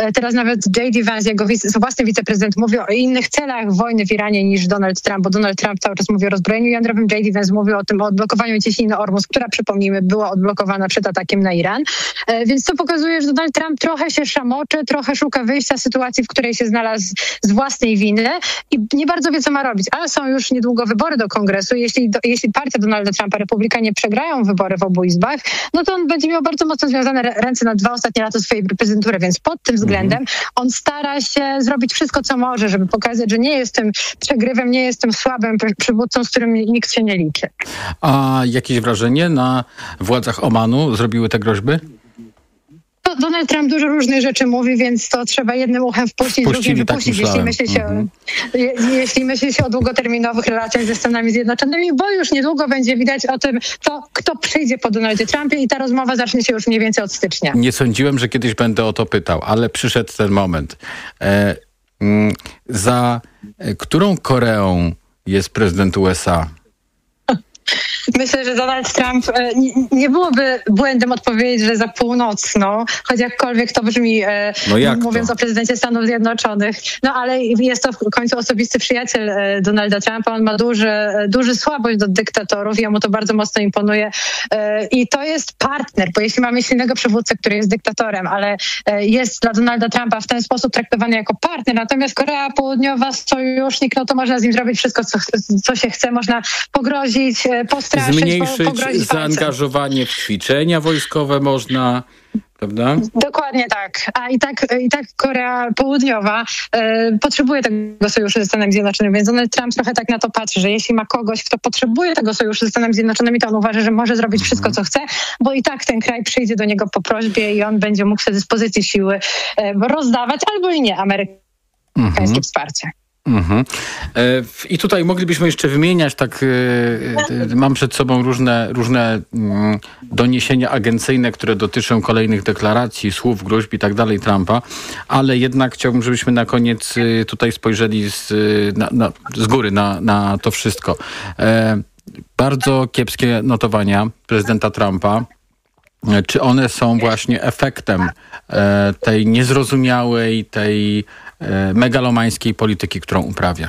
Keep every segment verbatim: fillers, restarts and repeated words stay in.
Teraz nawet J D Vance, jego wice, własny wiceprezydent, mówi o innych celach wojny w Iranie niż Donald Trump, bo Donald Trump cały czas mówi o rozbrojeniu jądrowym, J D Vance mówi o tym, o odblokowaniu cieśniny Ormus, która, przypomnijmy, była odblokowana przed atakiem na Iran. Więc to pokazuje, że Donald Trump trochę się szamoczy, trochę szuka wyjścia z sytuacji, w której się znalazł z własnej winy i nie bardzo wie, co ma robić. Ale są już niedługo wybory do Kongresu. Jeśli, do, jeśli partia Donalda Trumpa, Republikanie, przegrają wybory w obu izbach, no to on będzie miał bardzo mocno związane ręce na dwa ostatnie lata swojej prezydentury, więc pod tym względem mm. on stara się zrobić wszystko, co może, żeby pokazać, że nie jestem przegrywem, nie jestem słabym przywódcą, z którym nikt się nie liczy. A jakieś wrażenie na władzach Omanu zrobiły te groźby? Donald Trump dużo różnych rzeczy mówi, więc to trzeba jednym uchem wpuścić, drugim wypuścić, tak jeśli, myśli się, mm-hmm. je, jeśli myśli się o długoterminowych relacjach ze Stanami Zjednoczonymi, bo już niedługo będzie widać o tym, to, kto przyjdzie po Donaldzie Trumpie i ta rozmowa zacznie się już mniej więcej od stycznia. Nie sądziłem, że kiedyś będę o to pytał, ale przyszedł ten moment. E, m, za e, którą Koreą jest prezydent U S A? Myślę, że Donald Trump nie, nie byłoby błędem odpowiedzieć, że za północną, choć jakkolwiek to brzmi, no jak mówiąc to? o prezydencie Stanów Zjednoczonych. No ale jest to w końcu osobisty przyjaciel Donalda Trumpa. On ma duży, duży słabość do dyktatorów i jemu to bardzo mocno imponuje. I to jest partner, bo jeśli mamy silnego przywódcę, który jest dyktatorem, ale jest dla Donalda Trumpa w ten sposób traktowany jako partner, natomiast Korea Południowa sojusznik, no to można z nim zrobić wszystko, co, co się chce. Można pogrozić, postraszyć, zmniejszyć pogrozić zaangażowanie w ćwiczenia wojskowe można, prawda? Dokładnie tak. A i tak, i tak Korea Południowa e, potrzebuje tego sojuszu ze Stanami Zjednoczonymi, więc Donald Trump trochę tak na to patrzy, że jeśli ma kogoś, kto potrzebuje tego sojuszu ze Stanami Zjednoczonymi, to on uważa, że może zrobić mm. wszystko, co chce, bo i tak ten kraj przyjdzie do niego po prośbie i on będzie mógł sobie z dyspozycji siły e, rozdawać albo i nie amerykańskie mm-hmm. wsparcie. Mhm. I tutaj moglibyśmy jeszcze wymieniać, tak mam przed sobą różne, różne doniesienia agencyjne, które dotyczą kolejnych deklaracji, słów, gruźb i tak dalej Trumpa, ale jednak chciałbym, żebyśmy na koniec tutaj spojrzeli z, na, na, z góry na, na to wszystko. Bardzo kiepskie notowania prezydenta Trumpa. Czy one są właśnie efektem tej niezrozumiałej, tej megalomańskiej polityki, którą uprawia?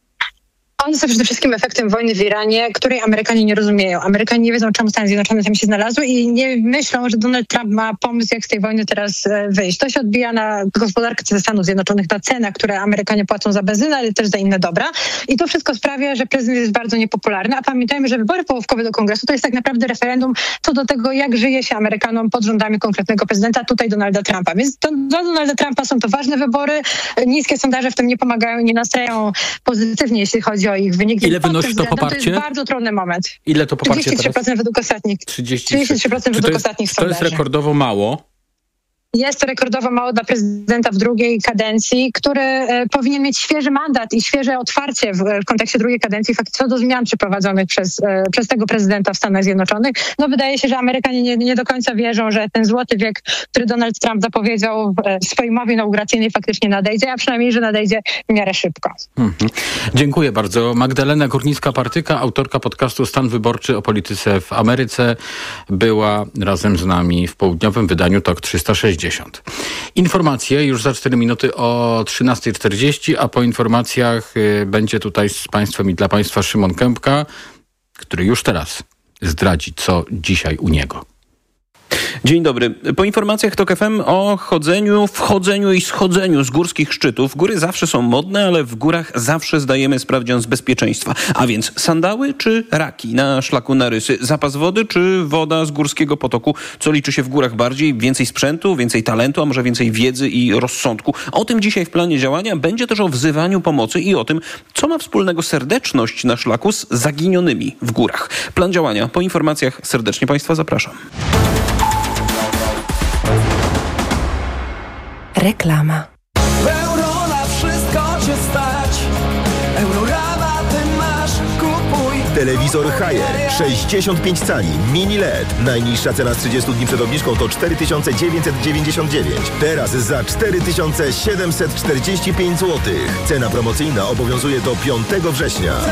One są przede wszystkim efektem wojny w Iranie, której Amerykanie nie rozumieją. Amerykanie nie wiedzą, czemu Stany Zjednoczone tam się znalazły i nie myślą, że Donald Trump ma pomysł, jak z tej wojny teraz wyjść. To się odbija na gospodarkę Stanów Zjednoczonych, na cenach, które Amerykanie płacą za benzynę, ale też za inne dobra. I to wszystko sprawia, że prezydent jest bardzo niepopularny. A pamiętajmy, że wybory połówkowe do Kongresu to jest tak naprawdę referendum co do tego, jak żyje się Amerykanom pod rządami konkretnego prezydenta, tutaj Donalda Trumpa. Więc to, dla Donalda Trumpa są to ważne wybory. Niskie sondaże w tym nie pomagają, nie nastrajają pozytywnie, jeśli chodzi o ich wyniki. Ile wynosi to poparcie? To jest bardzo trudny moment. Ile to poparcie trzydzieści trzy procent teraz? według ostatnich. trzydzieści trzy procent według ostatnich sondaży. To jest rekordowo mało. Jest to rekordowo mało dla prezydenta w drugiej kadencji, który e, powinien mieć świeży mandat i świeże otwarcie w, w kontekście drugiej kadencji co do zmian przeprowadzonych przez, e, przez tego prezydenta w Stanach Zjednoczonych. No wydaje się, że Amerykanie nie, nie do końca wierzą, że ten złoty wiek, który Donald Trump zapowiedział w swojej mowie inauguracyjnej, faktycznie nadejdzie, a przynajmniej, że nadejdzie w miarę szybko. Mhm. Dziękuję bardzo. Magdalena Górnicka-Partyka, autorka podcastu Stan Wyborczy o polityce w Ameryce, była razem z nami w południowym wydaniu Tok trzysta sześćdziesiąt. Informacje już za cztery minuty o trzynasta czterdzieści, a po informacjach y, będzie tutaj z Państwem i dla Państwa Szymon Kępka, który już teraz zdradzi, co dzisiaj u niego. Dzień dobry. Po informacjach TOK F M o chodzeniu, wchodzeniu i schodzeniu z górskich szczytów. Góry zawsze są modne, ale w górach zawsze zdajemy sprawdzian z bezpieczeństwa. A więc sandały czy raki na szlaku na Rysy? Zapas wody czy woda z górskiego potoku? Co liczy się w górach bardziej? Więcej sprzętu, więcej talentu, a może więcej wiedzy i rozsądku? O tym dzisiaj w planie działania. Będzie też o wzywaniu pomocy i o tym, co ma wspólnego serdeczność na szlaku z zaginionymi w górach. Plan działania po informacjach. Serdecznie Państwa zapraszam. Reklama. Euro na wszystko cię stać. Eurorama ty masz, kupuj. Telewizor Haier sześćdziesiąt pięć cali, mini L E D. Najniższa cena z trzydziestu dni przed obniżką to cztery tysiące dziewięćset dziewięćdziesiąt dziewięć. Teraz za cztery tysiące siedemset czterdzieści pięć złotych. Cena promocyjna obowiązuje do piątego września.